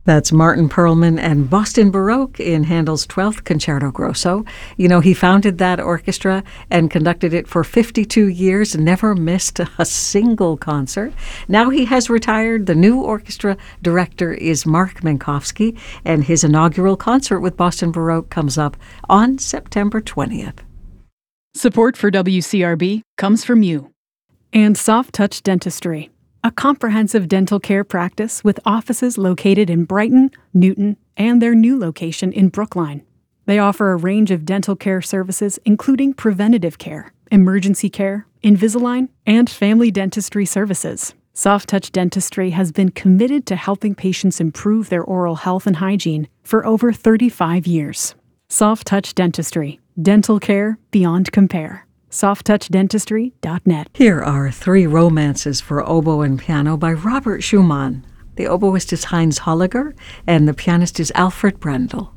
That's Martin Perlman and Boston Baroque in Handel's 12th Concerto Grosso. You know, he founded that orchestra and conducted it for 52 years, never missed a single concert. Now he has retired. The new orchestra director is Mark Minkowski, and his inaugural concert with Boston Baroque comes up on September 20th. Support for WCRB comes from you. And Soft Touch Dentistry, a comprehensive dental care practice with offices located in Brighton, Newton, and their new location in Brookline. They offer a range of dental care services, including preventative care, emergency care, Invisalign, and family dentistry services. Soft Touch Dentistry has been committed to helping patients improve their oral health and hygiene for over 35 years. Soft Touch Dentistry, dental care beyond compare. SoftTouchDentistry.net. Here are 3 romances for oboe and piano by Robert Schumann. The oboist is Heinz Holliger, and the pianist is Alfred Brendel.